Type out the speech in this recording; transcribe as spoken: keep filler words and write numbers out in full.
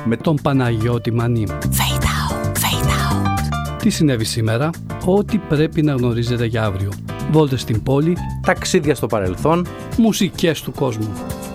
με τον Παναγιώτη Μανή. Fade out, fade out. Τι συνέβη σήμερα? Ό,τι πρέπει να γνωρίζετε για αύριο. Βόλτες στην πόλη, ταξίδια στο παρελθόν, μουσικές του κόσμου.